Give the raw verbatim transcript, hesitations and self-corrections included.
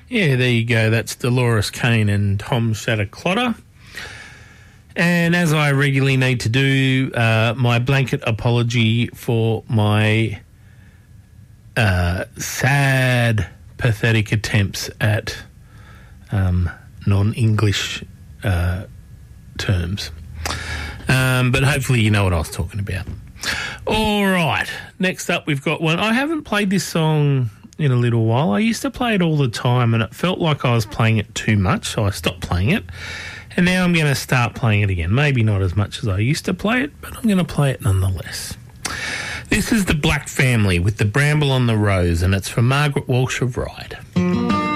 Yeah, there you go. That's Dolores Kane and Tom Shatterclotter. And as I regularly need to do, uh, my blanket apology for my uh, sad, pathetic attempts at um, non-English uh, terms. Um, but hopefully you know what I was talking about. All right. Next up, we've got one. I haven't played this song in a little while. I used to play it all the time and it felt like I was playing it too much, so I stopped playing it. And now I'm going to start playing it again. Maybe not as much as I used to play it, but I'm going to play it nonetheless. This is the Black Family with The Bramble on the Rose, and it's from Margaret Walsh of Ryde.